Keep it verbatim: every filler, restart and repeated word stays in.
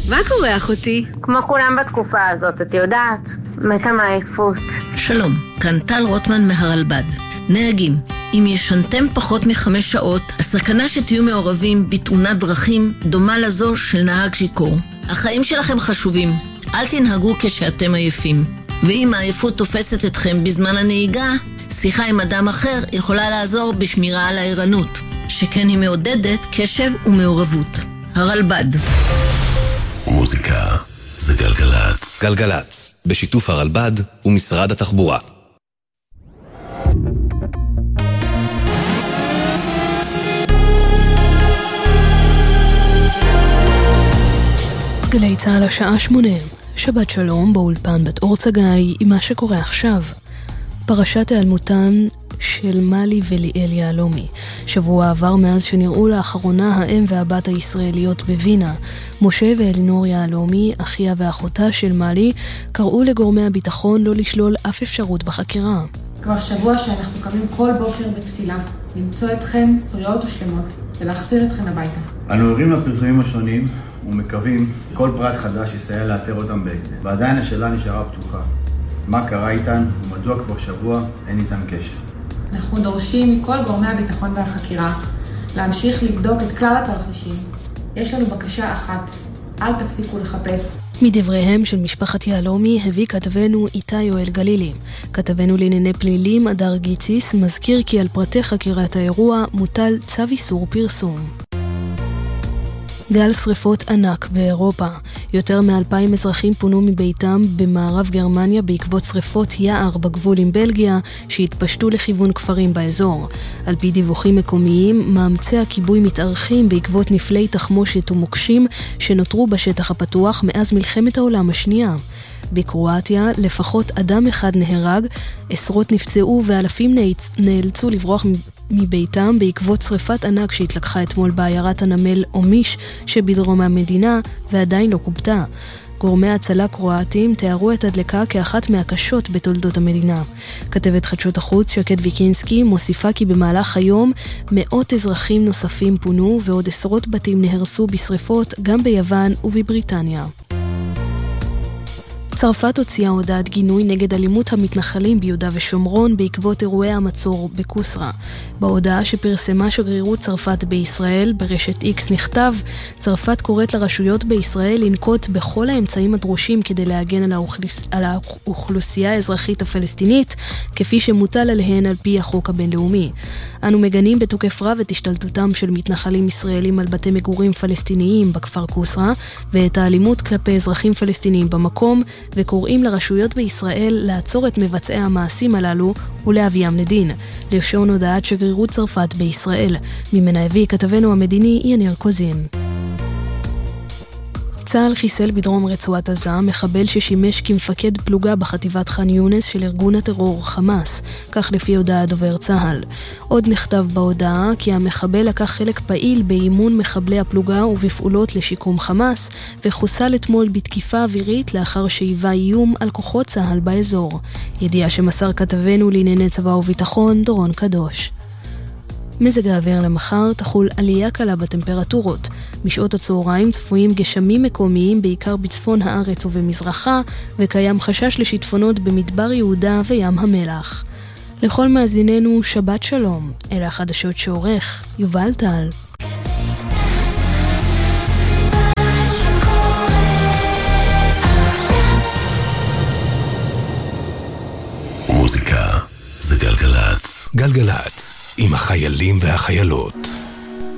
מה קורה אחותי? כמו כולם בתקופה הזאת, את יודעת, מתה מעייפות. שלום, כאן טל רוטמן מהרלב"ד. נהגים, אם ישנתם פחות מחמש שעות, הסכנה שתהיו מעורבים בתאונת דרכים דומה לזו של נהג שיכור. החיים שלכם חשובים, אל תנהגו כשאתם עייפים. ואם העייפות תופסת אתכם בזמן הנהיגה, שיחה עם אדם אחר יכולה לעזור בשמירה על הערנות, שכן היא מעודדת קשב ומעורבות. הרלב"ד. מוזיקה זה גלגלץ. גלגלץ, בשיתוף הרלב"ד ומשרד התחבורה. גלי צהל השעה שמונה, שבת שלום באולפן בת אור צגאי עם מה שקורה עכשיו. פרשת העלמותן של מלי וליאל יהלומי. שבוע עבר מאז שנראו לאחרונה האם והבת הישראליות בווינה. משה ואלינור יהלומי, אחיה ואחותה של מלי, קראו לגורמי הביטחון לא לשלול אף אפשרות בחקירה. כבר שבוע שאנחנו קמים כל בוקר בתפילה, למצוא אתכם בריאות ושלמות ולהחזיר אתכם הביתה. אנו ערים לפרסומים השונים ומקווים כל פרט חדש יסייע לאתר אותם בהקדם. ועדיין השאלה נשארה פתוחה. מה קרה איתן ומדוע כבר שבוע אין איתן קשר? אנחנו דורשים מכל גורמי הביטחון והחקירה להמשיך לבדוק את כלל התרחישים. יש לנו בקשה אחת, אל תפסיקו לחפש. מדבריהם של משפחת יהלומי הביא כתבנו איתי יואל גלילי. כתבנו לענייני פלילים אדר גיציס מזכיר כי על פרטי חקירת האירוע מוטל צו איסור פרסום. גל שריפות ענק באירופה. יותר מאלפיים אזרחים פונו מביתם במערב גרמניה בעקבות שריפות יער בגבול עם בלגיה שהתפשטו לכיוון כפרים באזור. על פי דיווחים מקומיים, מאמצי הכיבוי מתארחים בעקבות נפלי תחמושת ומוקשים שנותרו בשטח הפתוח מאז מלחמת העולם השנייה. בקרואטיה לפחות אדם אחד נהרג, עשרות נפצעו ואלפים נאלצו לברוח מביתם בעקבות שריפת ענק שהתלקחה אתמול בעיירת הנמל אומיש שבדרום המדינה ועדיין לא קובטה. גורמי הצלה קרואטיים תיארו את הדלקה כאחת מהקשות בתולדות המדינה. כתבת חדשות החוץ שקד ויקינסקי מוסיפה כי במהלך היום מאות אזרחים נוספים פונו ועוד עשרות בתים נהרסו בשריפות גם ביוון ובבריטניה. צרפת הוציאה הודעת גינוי נגד אלימות המתנחלים ביהודה ושומרון בעקבות אירועי המצור בקוסרה. בהודעה שפרסמה שגרירות צרפת בישראל ברשת איקס נכתב, צרפת קוראת לרשויות בישראל לנקוט בכל האמצעים הדרושים כדי להגן על, האוכלוס... על האוכלוסייה האזרחית הפלסטינית, כפי שמוטל עליהן על פי החוק הבינלאומי. אנו מגנים בתוקף רב את השתלטותם של מתנחלים ישראלים על בתי מגורים פלסטיניים בכפר קוסרה, ואת האלימות כלפי אזרחים פלסטיניים במקום, וקוראים לרשויות בישראל לעצור את מבצעי המעשים הללו ולהביאם לדין. לשון הודעת שגרירות צרפת בישראל. ממנה הביא כתבנו המדיני יניר קוזין. צה"ל חיסל בדרום רצועת עזה מחבל ששימש כמפקד פלוגה בחטיבת ח'אן יונס של ארגון הטרור חמאס, כך לפי הודעה דובר צה"ל. עוד נכתב בהודעה כי המחבל לקח חלק פעיל באימון מחבלי הפלוגה ובפעולות לשיקום חמאס, וחוסל אתמול בתקיפה אווירית לאחר שהיווה איום על כוחות צה"ל באזור. ידיעה שמסר כתבנו לענייני צבא וביטחון דורון קדוש. מזג האוויר למחר תחול עלייה קלה בטמפרטורות. משעות הצהריים צפויים גשמים מקומיים בעיקר בצפון הארץ ובמזרחה, וקיים חשש לשיטפונות במדבר יהודה וים המלח. לכל מאזיננו שבת שלום. אלה החדשות שעורך יובל טל. מוזיקה זה גלגלץ. גלגלץ, עם החיילים והחיילות.